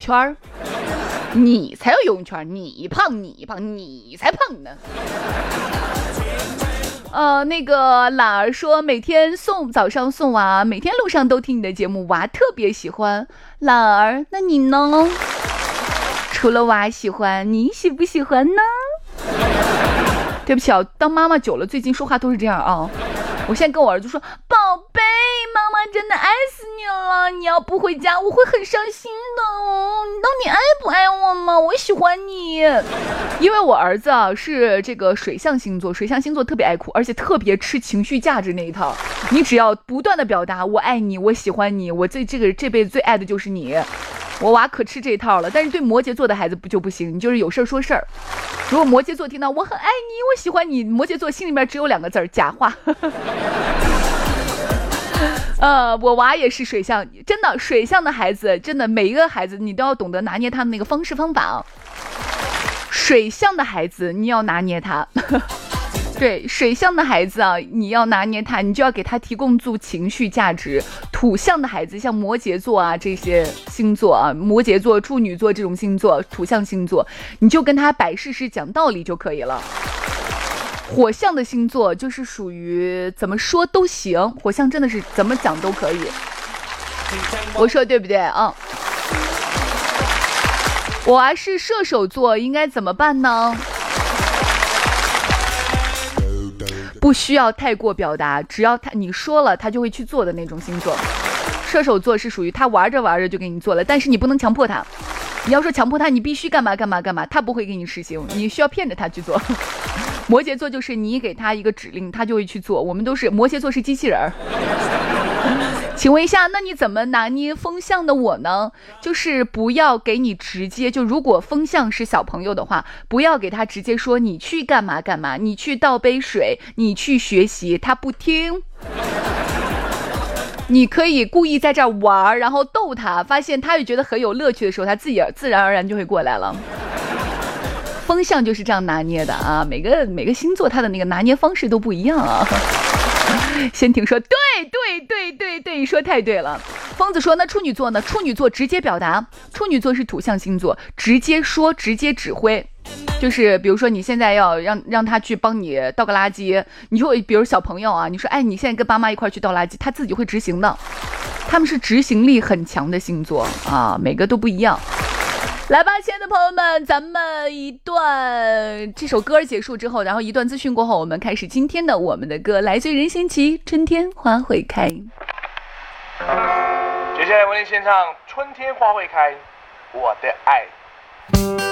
圈，你才有游泳圈，你胖，你才胖呢。那个懒儿说每天早上送娃，每天路上都听你的节目，娃特别喜欢。懒儿，那你呢？除了娃喜欢，你喜不喜欢呢？对不起啊，当妈妈久了，最近说话都是这样啊。我现在跟我儿子说，宝贝，妈妈真的爱死你了，你要不回家我会很伤心的哦。你到底爱不爱我吗？我喜欢你。因为我儿子啊是这个水象星座，水象星座特别爱哭，而且特别吃情绪价值那一套。你只要不断的表达我爱你，我喜欢你，我这辈子最爱的就是你。我娃可吃这一套了，但是对摩羯座的孩子就不行，你就是有事说事儿。如果摩羯座听到我很爱你，我喜欢你，摩羯座心里面只有2个字，假话。我娃也是水象，真的水象的孩子，真的每一个孩子你都要懂得拿捏他的那个方式方法啊。水象的孩子你要拿捏他。对，水象的孩子啊，你要拿捏他，你就要给他提供足情绪价值。土象的孩子，像摩羯座啊这些星座啊，摩羯座、处女座这种星座，土象星座，你就跟他摆事实、讲道理就可以了。火象的星座就是属于怎么说都行，火象真的是怎么讲都可以。我说对不对啊？我还是射手座，应该怎么办呢？不需要太过表达，只要你说了他就会去做的那种星座。射手座是属于他玩着玩着就给你做了，但是你不能强迫他。你要说强迫他你必须干嘛干嘛干嘛，他不会给你实行，你需要骗着他去做。摩羯座就是你给他一个指令他就会去做，我们都是摩羯座是机器人。请问一下，那你怎么拿捏风象的我呢？就是不要给你直接，就如果风象是小朋友的话，不要给他直接说你去干嘛干嘛，你去倒杯水，你去学习，他不听。你可以故意在这儿玩，然后逗他，发现他也觉得很有乐趣的时候，他自己自然而然就会过来了。风象就是这样拿捏的啊，每个星座它的那个拿捏方式都不一样啊。先听说，对，你说太对了。疯子说，那处女座呢？处女座直接表达，处女座是土象星座，直接说，直接指挥。就是比如说你现在要让他去帮你倒个垃圾，你就比如小朋友啊，你说哎，你现在跟爸妈一块去倒垃圾，他自己会执行的。他们是执行力很强的星座啊，每个都不一样。来吧，亲爱的朋友们，咱们这首歌结束之后，然后一段资讯过后，我们开始今天的我们的歌，来自于任贤齐《春天花会开》。 接下来为您献唱《春天花会开》，我的爱。